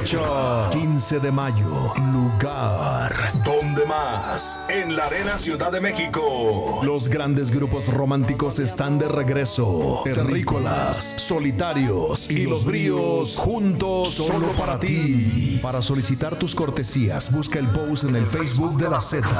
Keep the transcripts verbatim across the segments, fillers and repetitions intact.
Fecha quince de mayo. Lugar. ¿Dónde más? En la Arena Ciudad de México. Los grandes grupos románticos están de regreso. Terrícolas, Solitarios y Los Bríos juntos solo para ti. Para solicitar tus cortesías, busca el post en el Facebook de la Z.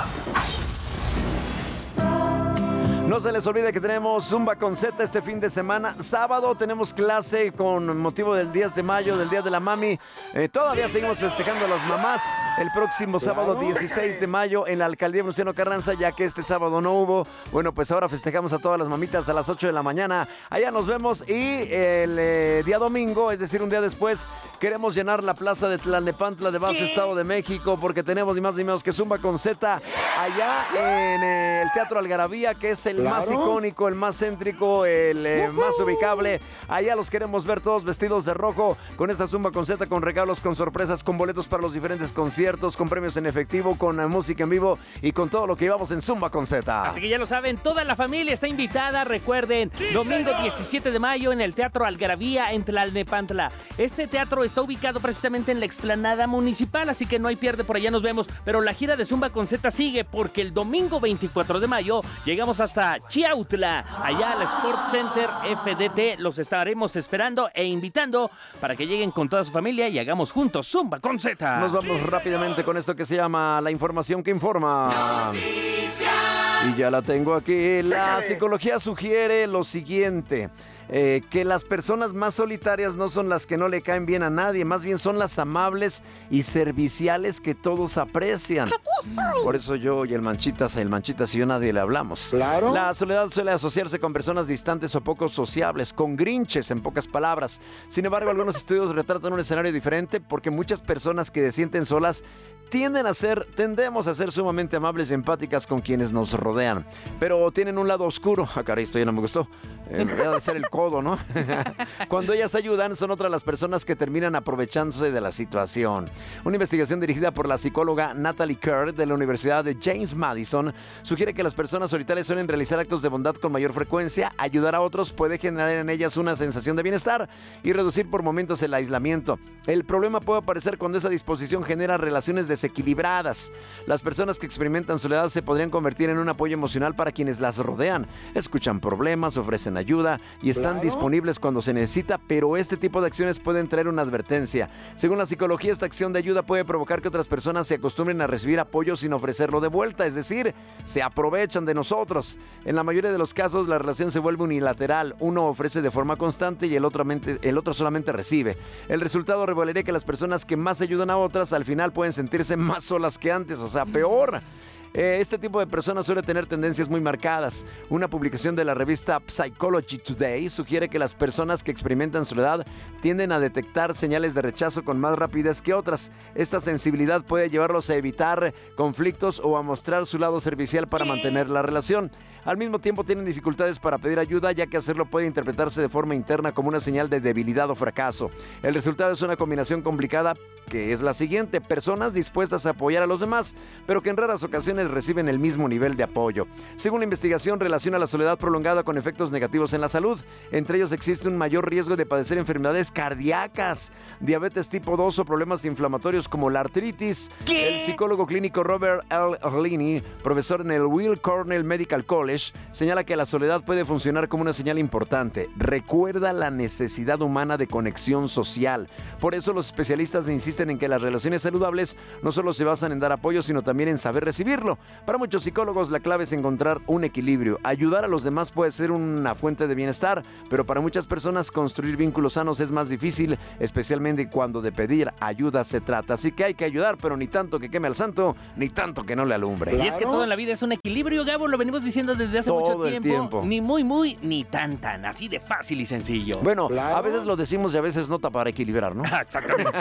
No se les olvide que tenemos Zumba con Z este fin de semana. Sábado tenemos clase con motivo del diez de mayo, del Día de la Mami. Eh, todavía seguimos festejando a las mamás. El próximo sábado dieciséis de mayo en la Alcaldía Venustiano Carranza, ya que este sábado no hubo. Bueno, pues ahora festejamos a todas las mamitas a las ocho de la mañana. Allá nos vemos y el eh, día domingo, es decir, un día después, queremos llenar la plaza de Tlalnepantla de Base, Estado de México, porque tenemos ni más ni menos que Zumba con Z allá en eh, el Teatro Algarabía, que es el más icónico, el más céntrico, el eh, uh-huh. más ubicable. Allá los queremos ver todos vestidos de rojo, con esta Zumba con Z, con regalos, con sorpresas, con boletos para los diferentes conciertos, con premios en efectivo, con uh, música en vivo y con todo lo que llevamos en Zumba con Z. Así que ya lo saben, toda la familia está invitada. Recuerden, sí, domingo señor. diecisiete de mayo en el Teatro Algarabía en Tlalnepantla. Este teatro está ubicado precisamente en la explanada municipal, así que no hay pierde, por allá nos vemos. Pero la gira de Zumba con Z sigue, porque el domingo veinticuatro de mayo llegamos hasta Chiautla, allá al Sport Center F D T. Los estaremos esperando e invitando para que lleguen con toda su familia y hagamos juntos Zumba con Z. Nos vamos rápidamente con esto que se llama la información que informa. Noticias. Y ya la tengo aquí. La psicología sugiere lo siguiente. Eh, que las personas más solitarias no son las que no le caen bien a nadie, más bien son las amables y serviciales que todos aprecian. Por eso yo y el Manchitas, el Manchitas y yo nadie le hablamos. Claro. La soledad suele asociarse con personas distantes o poco sociables, con grinches en pocas palabras. Sin embargo, algunos estudios retratan un escenario diferente, porque muchas personas que se sienten solas tienden a ser, tendemos a ser sumamente amables y empáticas con quienes nos rodean, pero tienen un lado oscuro. Ah, caray, esto ya no me gustó. Eh, me voy a hacer el codo, ¿no? Cuando ellas ayudan, son otras las personas que terminan aprovechándose de la situación. Una investigación dirigida por la psicóloga Natalie Kerr de la Universidad de James Madison sugiere que las personas solitarias suelen realizar actos de bondad con mayor frecuencia. Ayudar a otros puede generar en ellas una sensación de bienestar y reducir por momentos el aislamiento. El problema puede aparecer cuando esa disposición genera relaciones desequilibradas. Las personas que experimentan soledad se podrían convertir en un apoyo emocional para quienes las rodean. Escuchan problemas, ofrecen ayuda y están ¿Claro? disponibles cuando se necesita, pero este tipo de acciones pueden traer una advertencia. Según la psicología, esta acción de ayuda puede provocar que otras personas se acostumbren a recibir apoyo sin ofrecerlo de vuelta, es decir, se aprovechan de nosotros. En la mayoría de los casos, la relación se vuelve unilateral. Uno ofrece de forma constante y el otro, el otro solamente recibe. El resultado revelaría que las personas que más ayudan a otras al final pueden sentirse más solas que antes, o sea, peor. Eh, este tipo de personas suele tener tendencias muy marcadas. Una publicación de la revista Psychology Today sugiere que las personas que experimentan soledad tienden a detectar señales de rechazo con más rapidez que otras. Esta sensibilidad puede llevarlos a evitar conflictos o a mostrar su lado servicial para mantener la relación. Al mismo tiempo tienen dificultades para pedir ayuda, ya que hacerlo puede interpretarse de forma interna como una señal de debilidad o fracaso. El resultado es una combinación complicada, que es la siguiente: personas dispuestas a apoyar a los demás, pero que en raras ocasiones reciben el mismo nivel de apoyo. Según la investigación, relaciona la soledad prolongada con efectos negativos en la salud. Entre ellos existe un mayor riesgo de padecer enfermedades cardíacas, diabetes tipo dos o problemas inflamatorios como la artritis. ¿Qué? El psicólogo clínico Robert L. Arlini, profesor en el Weill Cornell Medical College, señala que la soledad puede funcionar como una señal importante. Recuerda la necesidad humana de conexión social. Por eso los especialistas insisten en que las relaciones saludables no solo se basan en dar apoyo, sino también en saber recibirlo. Para muchos psicólogos, la clave es encontrar un equilibrio. Ayudar a los demás puede ser una fuente de bienestar, pero para muchas personas construir vínculos sanos es más difícil, especialmente cuando de pedir ayuda se trata. Así que hay que ayudar, pero ni tanto que queme al santo, ni tanto que no le alumbre. Y es que todo en la vida es un equilibrio, Gabo, lo venimos diciendo desde hace todo mucho tiempo. tiempo. Ni muy, muy, ni tan, tan. Así de fácil y sencillo. Bueno, claro. A veces lo decimos y a veces nota para equilibrar, ¿no? Exactamente.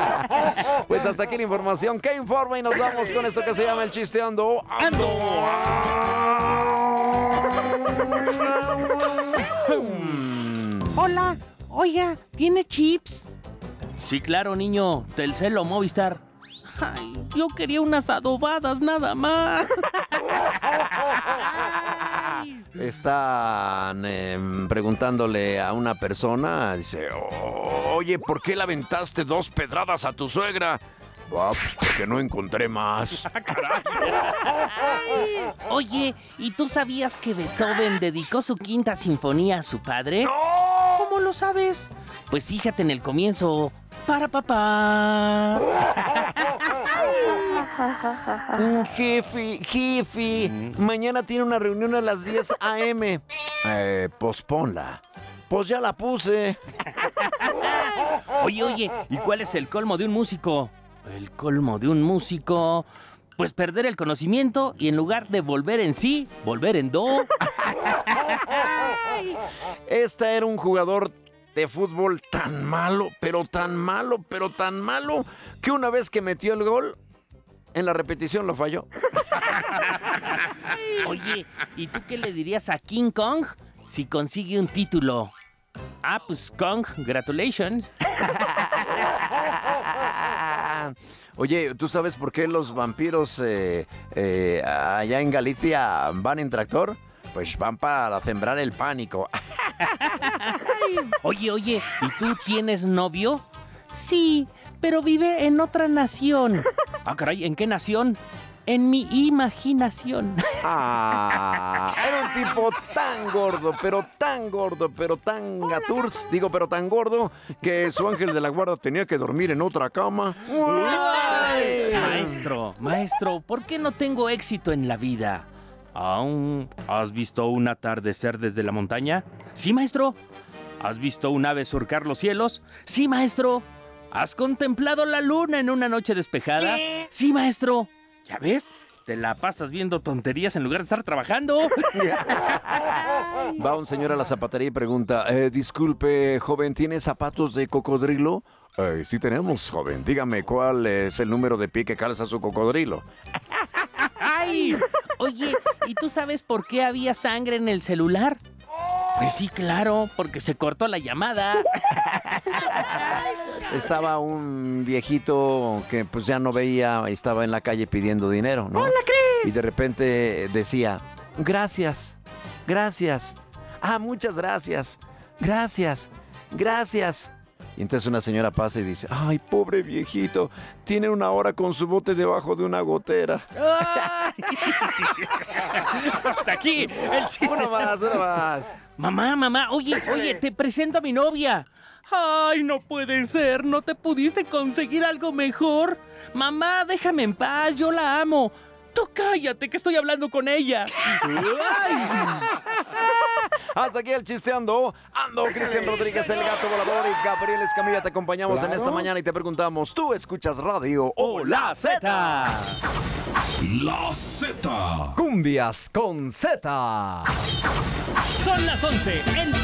Pues hasta aquí la información que informa y nos vamos con esto que se llama el chisteando. ¡Ando! Hola, oiga, ¿tiene chips? Sí, claro, niño. Telcel o Movistar. Ay, yo quería unas adobadas nada más. Están eh, preguntándole a una persona, dice, oye, ¿por qué le aventaste dos pedradas a tu suegra? Ah, pues porque no encontré más. Oye, ¿y tú sabías que Beethoven dedicó su quinta sinfonía a su padre? ¿Cómo lo sabes? Pues fíjate en el comienzo. Para papá. Jefe, jefe, mañana tiene una reunión a las diez a eme Eh, posponla. Pues ya la puse. Oye, oye, ¿y cuál es el colmo de un músico? El colmo de un músico, pues perder el conocimiento y en lugar de volver en sí, volver en do. Esta era un jugador de fútbol tan malo, pero tan malo, pero tan malo, que una vez que metió el gol, en la repetición lo falló. Oye, ¿y tú qué le dirías a King Kong si consigue un título? Ah, pues Kong, congratulations. Oye, ¿tú sabes por qué los vampiros eh, eh, allá en Galicia van en tractor? Pues van para sembrar el pánico. Oye, oye, ¿y tú tienes novio? Sí, pero vive en otra nación. Ah, caray, ¿en qué nación? En mi imaginación. Ah, era un tipo tan gordo, pero tan gordo, pero tan gaturs, digo, pero tan gordo, que su ángel de la guarda tenía que dormir en otra cama. Ay. Maestro, maestro, ¿por qué no tengo éxito en la vida? ¿Aún has visto un atardecer desde la montaña? Sí, maestro. ¿Has visto un ave surcar los cielos? Sí, maestro. ¿Has contemplado la luna en una noche despejada? ¿Qué? Sí, maestro. ¿Ya ves? Te la pasas viendo tonterías en lugar de estar trabajando. Va un señor a la zapatería y pregunta, eh, disculpe, joven, ¿tiene zapatos de cocodrilo? Eh, sí tenemos, joven. Dígame, ¿cuál es el número de pie que calza su cocodrilo? ¡Ay! Oye, ¿y tú sabes por qué había sangre en el celular? Pues sí, claro, porque se cortó la llamada. Estaba un viejito que pues ya no veía, estaba en la calle pidiendo dinero, ¿no? ¡Hola, Cris! Y de repente decía, gracias, gracias, ah, muchas gracias, gracias, gracias. Y entonces una señora pasa y dice, ay, pobre viejito, tiene una hora con su bote debajo de una gotera. Hasta aquí el chiste. Uno más, uno más. Mamá, mamá, oye, oye, te presento a mi novia. Ay, no puede ser, ¿no te pudiste conseguir algo mejor? Mamá, déjame en paz, yo la amo. Tú cállate, que estoy hablando con ella. Ay. Hasta aquí el chisteando. Ando, Cristian Rodríguez, el gato volador, y Gabriel Escamilla. Te acompañamos Claro. en esta mañana y te preguntamos, ¿tú escuchas radio o la Z? La Z. Cumbias con Z. Son las once en